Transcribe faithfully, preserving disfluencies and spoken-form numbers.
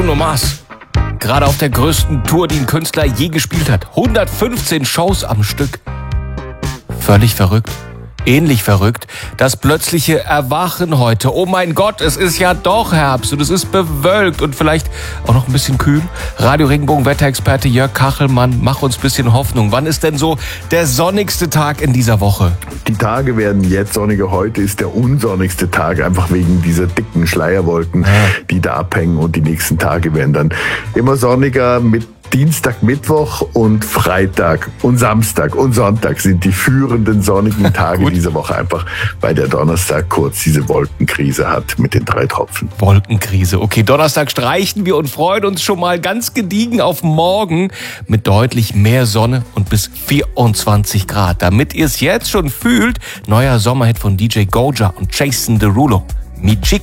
Bruno Mars. Gerade auf der größten Tour, die ein Künstler je gespielt hat. hundertfünfzehn Shows am Stück. Völlig verrückt. Ähnlich verrückt, das plötzliche Erwachen heute. Oh mein Gott, es ist ja doch Herbst und es ist bewölkt und vielleicht auch noch ein bisschen kühl. Radio Regenbogen Wetterexperte Jörg Kachelmann, mach uns ein bisschen Hoffnung. Wann ist denn so der sonnigste Tag in dieser Woche? Die Tage werden jetzt sonniger. Heute ist der unsonnigste Tag, einfach wegen dieser dicken Schleierwolken, die da abhängen. Und die nächsten Tage werden dann immer sonniger mit Dienstag, Mittwoch und Freitag und Samstag und Sonntag sind die führenden sonnigen Tage dieser Woche, einfach weil der Donnerstag kurz diese Wolkenkrise hat mit den drei Tropfen. Wolkenkrise. Okay, Donnerstag streichen wir und freuen uns schon mal ganz gediegen auf morgen mit deutlich mehr Sonne und bis vierundzwanzig Grad. Damit ihr es jetzt schon fühlt, neuer Sommerhit von D J Goja und Jason Derulo. Mi Chica.